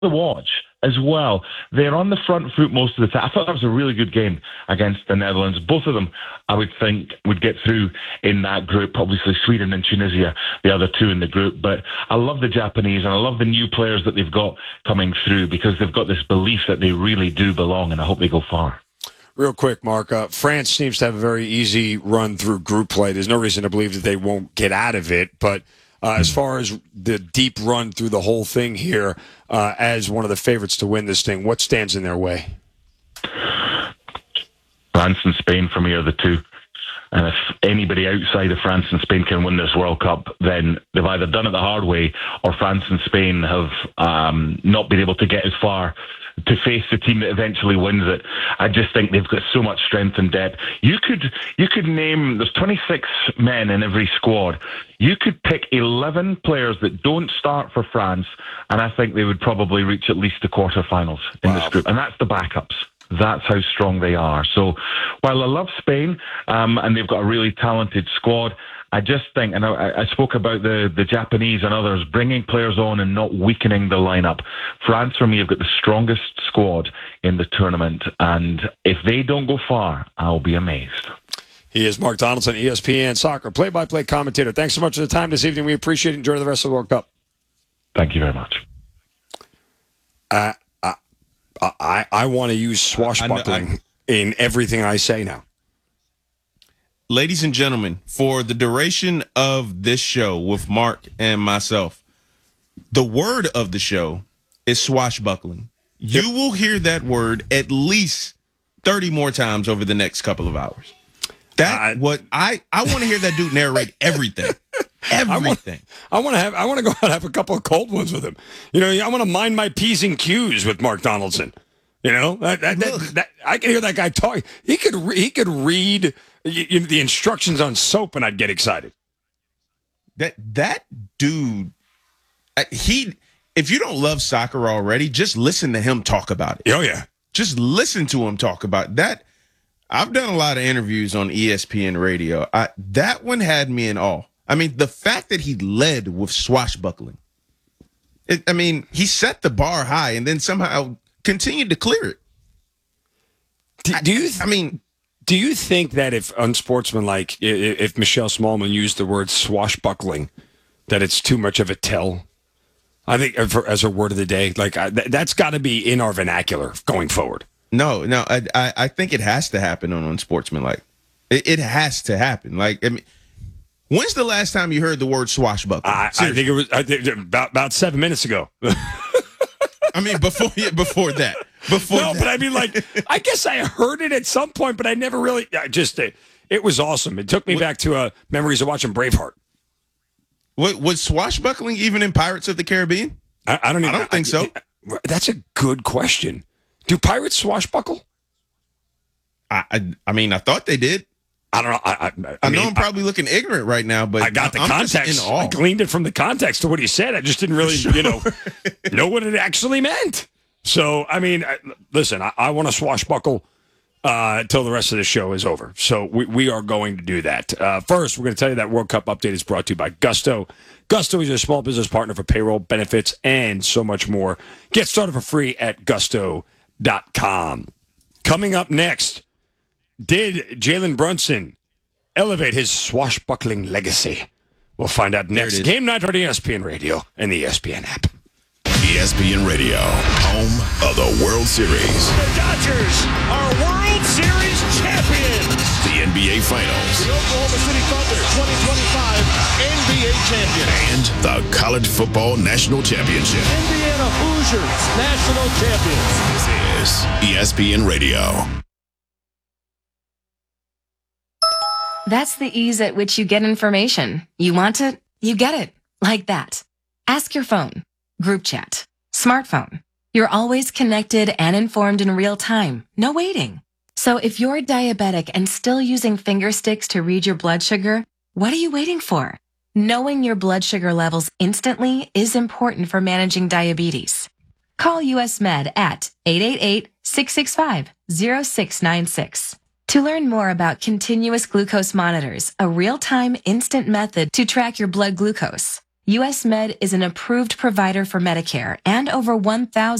the watch as well. They're on the front foot most of the time. I thought that was a really good game against the Netherlands. Both of them, I would think, would get through in that group. Obviously, Sweden and Tunisia, the other two in the group. But I love the Japanese, and I love the new players that they've got coming through, because they've got this belief that they really do belong, and I hope they go far. Real quick, Mark, France seems to have a very easy run through group play. There's no reason to believe that they won't get out of it, but as far as the deep run through the whole thing here, as one of the favorites to win this thing, what stands in their way? France and Spain for me are the two. And if anybody outside of France and Spain can win this World Cup, then they've either done it the hard way, or France and Spain have not been able to get as far to face the team that eventually wins it. I just think they've got so much strength and depth. You could name, there's 26 men in every squad. You could pick 11 players that don't start for France, and I think they would probably reach at least the quarterfinals in this group. And that's the backups. That's how strong they are. So while I love Spain, and they've got a really talented squad, I just think, and I spoke about the Japanese and others, bringing players on and not weakening the lineup. France, for me, have got the strongest squad in the tournament, and if they don't go far, I'll be amazed. He is Mark Donaldson, ESPN soccer play-by-play commentator. Thanks so much for the time this evening. We appreciate it. Enjoy the rest of the World Cup. Thank you very much. I want to use swashbuckling in everything I say now. Ladies and gentlemen, for the duration of this show with Mark and myself, the word of the show is swashbuckling. You will hear that word at least 30 more times over the next couple of hours. I want to hear that dude narrate everything. Everything. I want to go out and have a couple of cold ones with him. You know, I want to mind my P's and Q's with Mark Donaldson. You know, that I can hear that guy talk. He could read the instructions on soap, and I'd get excited. That dude, if you don't love soccer already, just listen to him talk about it. Oh yeah, just listen to him talk about that. I've done a lot of interviews on ESPN radio. That one had me in awe. I mean, the fact that he led with swashbuckling. He set the bar high and then somehow continued to clear it. Do you think that if unsportsmanlike, if Michelle Smallman used the word swashbuckling, that it's too much of a tell? I think as a word of the day, that's got to be in our vernacular going forward. No, I think it has to happen on unsportsmanlike. It has to happen. When's the last time you heard the word swashbuckling? I think it was about 7 minutes ago. Before that. But I guess I heard it at some point, but I never really it was awesome. It took me back to memories of watching Braveheart. Was swashbuckling even in Pirates of the Caribbean? I don't think so. That's a good question. Do pirates swashbuckle? I thought they did. I don't know. I know I'm probably looking ignorant right now, but I got the context. I gleaned it from the context to what he said. I just didn't really, know what it actually meant. So, listen, I want to swashbuckle till the rest of the show is over. So we are going to do that. First, we're going to tell you that World Cup update is brought to you by Gusto. Gusto is your small business partner for payroll, benefits, and so much more. Get started for free at gusto.com. Coming up next, did Jalen Brunson elevate his swashbuckling legacy? We'll find out next. Game night on ESPN Radio and the ESPN app. ESPN Radio, home of the World Series. The Dodgers are World Series champions. The NBA Finals. The Oklahoma City Thunder 2025 NBA champions. And the College Football National Championship. Indiana Hoosiers national champions. This is ESPN Radio. That's the ease at which you get information. You want it, you get it. Like that. Ask your phone. Group chat. Smartphone. You're always connected and informed in real time. No waiting. So if you're diabetic and still using finger sticks to read your blood sugar, what are you waiting for? Knowing your blood sugar levels instantly is important for managing diabetes. Call US Med at 888-665-0696. To learn more about continuous glucose monitors, a real-time instant method to track your blood glucose. US Med is an approved provider for Medicare, and over 1,000